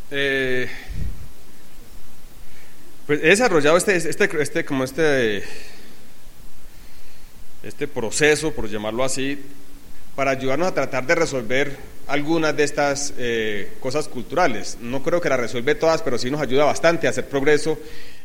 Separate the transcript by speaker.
Speaker 1: Pues he desarrollado este proceso, por llamarlo así, para ayudarnos a tratar de resolver algunas de estas cosas culturales. No creo que las resuelve todas, pero sí nos ayuda bastante a hacer progreso